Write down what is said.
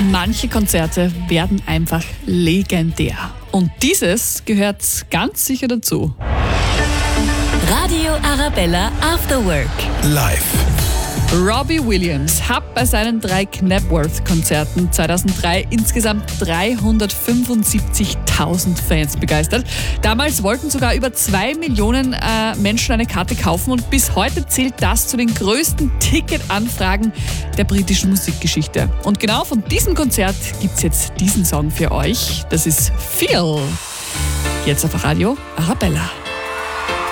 Manche Konzerte werden einfach legendär. Und dieses gehört ganz sicher dazu. Radio Arabella After Work. Live. Robbie Williams hat bei seinen 3 Knebworth-Konzerten 2003 insgesamt 375.000 Fans begeistert. Damals wollten sogar über 2 Millionen Menschen eine Karte kaufen und bis heute zählt das zu den größten Ticketanfragen der britischen Musikgeschichte. Und genau von diesem Konzert gibt's jetzt diesen Song für euch. Das ist Feel. Jetzt auf Radio Arabella.